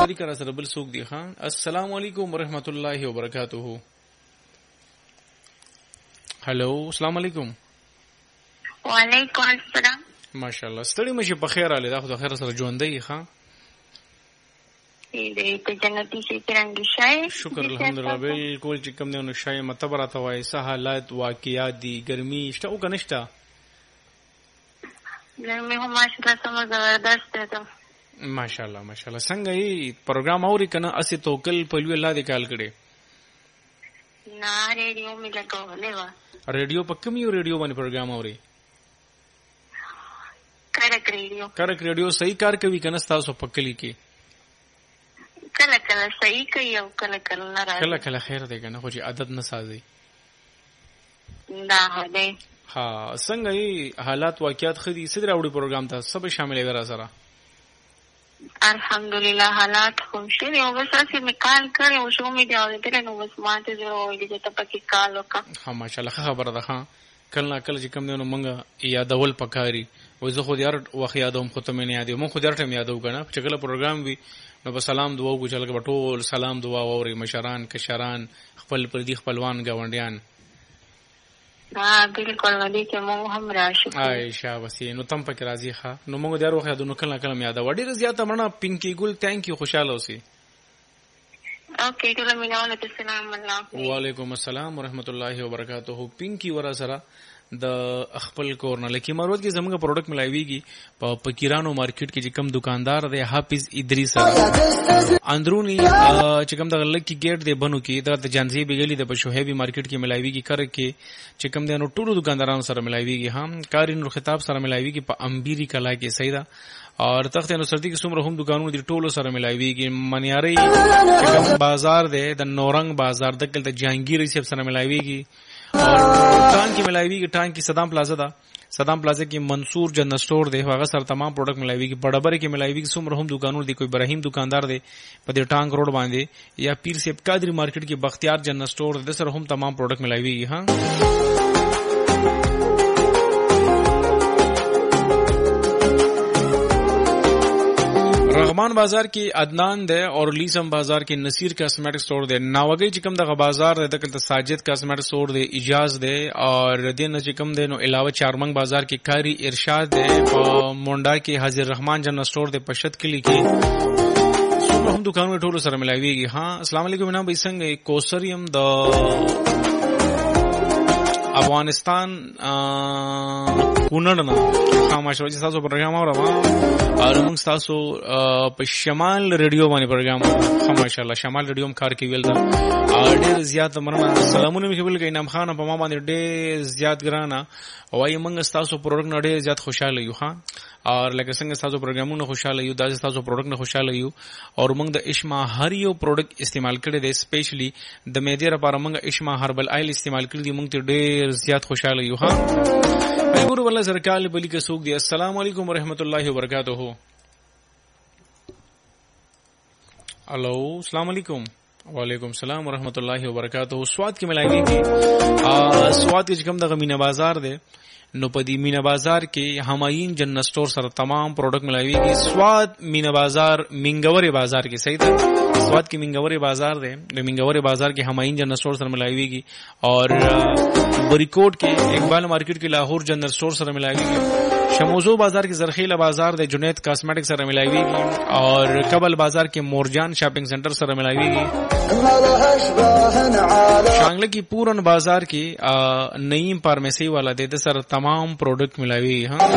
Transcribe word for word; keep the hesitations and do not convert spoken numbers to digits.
دی کرا سره بل سوق دی خان. السلام علیکم ورحمۃ اللہ وبرکاتہ. هلو السلام علیکم. وعلیکم السلام. ماشاءالله ستړي مشه په خیر اله دا خو د خیر سره ژوندۍ ښا. دې ته جنتی شي څنګه شای. شکر الحمدلله بالکل چې کوم نه شای متبره توای سہالات واقعات دي ګرمي شته او کنيشته. ګرمي هم ماشاءالله سم زبردست ده. ماشاءالله ماشاءالله څنګه یې پروګرام اوري کنه اسی توکل په لوی الله دې کال کړي. نه ریډیو می لګولې و. ریډیو په کوم یو ریډیو باندې پروګرام اوري؟ کرک ریډیو. کرک ریډیو صحیح کار کوي کنه تاسو په کلی کې؟ کله کله صحیح کوي او کله کله نه راځي. کله کله خیر دی کنه خو چې عادت نه سازي. دا هدي. ها څنګه یې حالات واقعیت خدي صدر اوړي پروګرام ته سب شامل وي را سره. الحمدلله حالات خوشي دي او بس اسی میکال کړي او شو می دی او دې نو بس ماته زه وې دې ته پکې کال وکا. ها ماشاءالله خبره ده ها. کله کله چې کوم دی نو مونږه یادول پکاري وای زه خو دې هر وخت یادوم خو ته مې نه یادې مونږ خو دې هر ټیم یادو کنه چې کله پروګرام وي نو په سلام دعا وکړو چې لکه ټول سلام دعا ووري مشران کشران خپل پردي خپلوان گاونډیان. ها بالکل ودی چې مونږ هم راشو. عائشہ وسی نو تم پکې راضی ښه نو مونږ دې هر وخت یادو کله کله یاد وړي زیاته مرنه پینکی ګل ثانک یو خوشاله اوسئ. اوکې ټول میناوله السلام علیکم. وعلیکم السلام ورحمۃ اللہ وبرکاتہ. پینکی ورا سره د خپل کورنل کې مرود کې زموږ پروډکټ ملایويږي په پکیرانو مارکیټ کې چې کم دکاندار دی حافظ ادریس سره اندرونی چې کم د لکی گیټ دی بنو کې د جانزی بغلی د بشوهبي مارکیټ کې ملایويږي کر کې چې کم د نو ټولو دکاندارانو سره ملایويږي هم کارین نور خطاب سره ملایويږي په امبيري کلا کې سیدا اور تخت نو سردی کې څومره هم دکانونو دي ټولو سره ملایويږي. منیاري چې کم بازار دی د نورنګ بازار د کله د جهانگیر ریسپ سره ملایويږي اور ټان کې ملایوي کې ټان کې صدام پلازا دا صدام پلازا کې منصور جنرل سٹور دی هغه سره تمام پروډکټ ملایوي کې بڑبره کې ملایوي کې څومره هم دکانونه دي کوئی ابراهیم دکاندار دی په دې ټانګ روډ باندې یا پیر سیب قادری مارکیټ کې بختیار جنرل سٹور دی سره هم تمام پروډکټ ملایوي ها. رغمان بازار کې عدنان دی اور لیسم بازار کې نصیر کاسمیټک سٹور دی. ناوګي چې کوم دغه بازار دی دلته ساجد کاسمیټک سٹور دی اجاز دی اور دین چې کوم دی نو علاوه چارمنګ بازار کې کاری ارشاد دی او مونډا کې حاضر رحمان جنرل سٹور دی پشت کلی کې څومره هم دکانونه ټولو سره ملایويږي. ها السلام علیکم جناب څنګه کوسریم د افغانستان کونړ نه خاماشوي چې تاسو پروګرام اورم او موږ تاسو په شمال ریډیو باندې پروګرام ماشاءالله شمال ریډیو هم کار کوي ولدا ډېر زیات مرنه سلامونه مې خبل کینام خان په ما باندې ډېر زیات ګرانه او ای موږ تاسو پروګرام ډېر زیات خوشاله یو ها اور لکه څنګه تاسو پروګرامونه خوشاله یو داسې تاسو پروډکټ نه خوشاله یو اور موږ د اشما هر یو پروډکټ استعمال کړی دی سپیشلی د مېدې لپاره موږ اشما هربل آیل استعمال کړی دی موږ ته ډېر زیات خوشاله یو ها. ایګورو والله سرکال بلی کې سوق دی. السلام علیکم ورحمۃ اللہ وبرکاتہ. الو السلام علیکم. وعلیکم السلام ورحمۃ اللہ وبرکاتہ. سواد کې ملایوي کې سواد کې کوم د غمینه بازار دی نو په دې مینا بازار کې همایون جنرل سٹور سره تمام پروډکټ ملایويږي. سواد مینا بازار منګوري بازار کې صحیح ده سواد کې منګوري بازار دی د منګوري بازار کې همایون جنرل سٹور سره ملایويږي اور بریکوټ کې اقبال مارکیټ کې لاهور جنرل سٹور سره ملایويږي. شموزو بازار کې زرخیله بازار د جنید کاسمیټک سره ملایويږي اور کبل بازار کې مورجان شاپینګ سنټر سره ملایويږي. شانګله کې پورن بازار کې نعیم فارمیسی والا د سره تمام پروډکټ ملایوي ها.